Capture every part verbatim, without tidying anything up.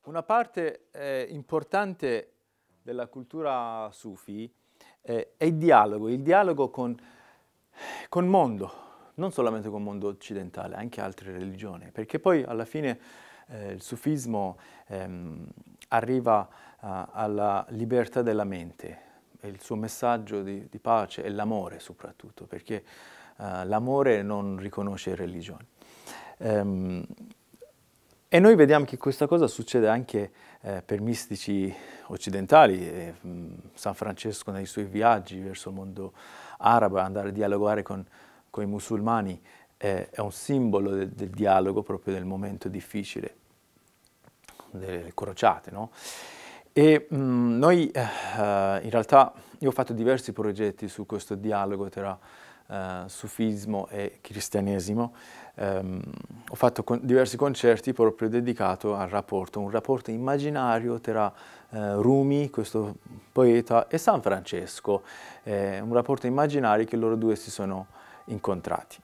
Una parte eh, importante della cultura sufi eh, è il dialogo, il dialogo con il mondo, non solamente con il mondo occidentale, anche altre religioni, perché poi alla fine eh, il sufismo ehm, arriva uh, alla libertà della mente e il suo messaggio di, di pace è l'amore soprattutto, perché uh, l'amore non riconosce religioni. Um, E noi vediamo che questa cosa succede anche eh, per mistici occidentali. E, mh, San Francesco nei suoi viaggi verso il mondo arabo, andare a dialogare con, con i musulmani, eh, è un simbolo del, del dialogo proprio nel momento difficile, delle crociate, no? E mh, noi eh, in realtà, io ho fatto diversi progetti su questo dialogo tra eh, sufismo e cristianesimo. Um, ho fatto con diversi concerti proprio dedicato al rapporto, un rapporto immaginario tra eh, Rumi, questo poeta, e San Francesco, eh, un rapporto immaginario che loro due si sono incontrati.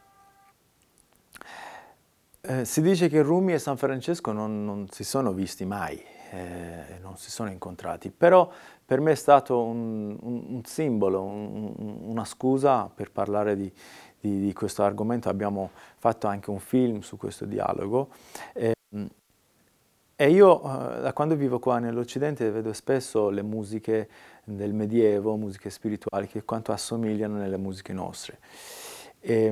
Eh, si dice che Rumi e San Francesco non, non si sono visti mai, eh, non si sono incontrati, però per me è stato un, un, un simbolo, un, una scusa per parlare di, di, di questo argomento. Abbiamo fatto anche un film su questo dialogo. Eh, e io eh, da quando vivo qua nell'Occidente vedo spesso le musiche del Medioevo, musiche spirituali, che quanto assomigliano nelle musiche nostre. E,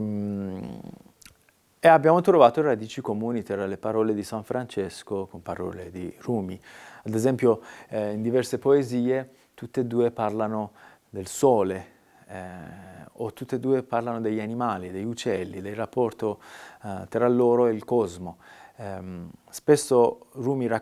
e abbiamo trovato radici comuni tra le parole di San Francesco con parole di Rumi. Ad esempio, eh, in diverse poesie, tutte e due parlano del sole, eh, o tutte e due parlano degli animali, degli uccelli, del rapporto eh, tra loro e il cosmo. Um, spesso Rumi